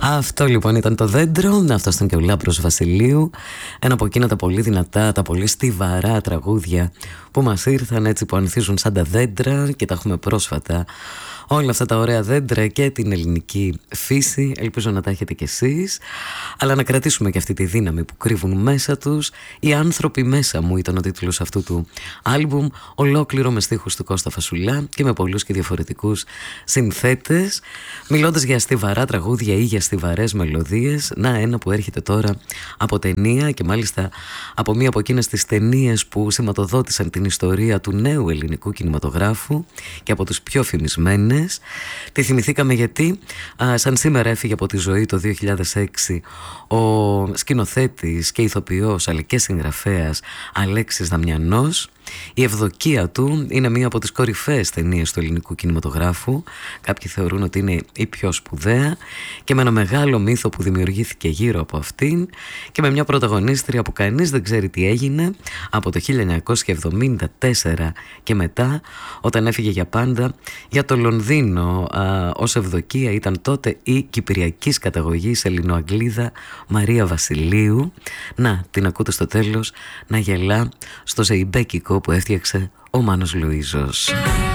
Αυτό λοιπόν ήταν το δέντρο. Αυτό ήταν και ο Λάμπρος Βασιλείου. Ένα από εκείνα τα πολύ δυνατά, τα πολύ στιβαρά τραγούδια που μας ήρθαν έτσι, που ανθίζουν σαν τα δέντρα και τα έχουμε πρόσφατα. Όλα αυτά τα ωραία δέντρα και την ελληνική φύση, ελπίζω να τα έχετε κι εσείς. Αλλά να κρατήσουμε και αυτή τη δύναμη που κρύβουν μέσα τους. Οι άνθρωποι μέσα μου ήταν ο τίτλος αυτού του άλμπουμ, ολόκληρο με στίχους του Κώστα Φασουλά και με πολλούς και διαφορετικούς συνθέτες. Μιλώντας για στιβαρά τραγούδια ή για στιβαρές μελωδίες, να ένα που έρχεται τώρα από ταινία, και μάλιστα από μία από εκείνες τις ταινίες που σηματοδότησαν την ιστορία του νέου ελληνικού κινηματογράφου και από τους πιο φημισμένες. Τη θυμηθήκαμε γιατί σαν σήμερα έφυγε από τη ζωή το 2006 ο σκηνοθέτης και ηθοποιός αλλά και συγγραφέας Αλέξης Δαμιανός. Η Ευδοκία του είναι μία από τις κορυφαίες ταινίες του ελληνικού κινηματογράφου. Κάποιοι θεωρούν ότι είναι η πιο σπουδαία, και με ένα μεγάλο μύθο που δημιουργήθηκε γύρω από αυτήν και με μια πρωταγωνίστρια που κανείς δεν ξέρει τι έγινε από το 1974 και μετά, όταν έφυγε για πάντα για το Λονδίνο. Ως Ευδοκία ήταν τότε η κυπριακής καταγωγής Ελληνοαγγλίδα Μαρία Βασιλείου. Να, την ακούτε στο τέλος να γελά στο ζεϊμπέκικο που έφτιαξε ο Μάνος Λουίζος.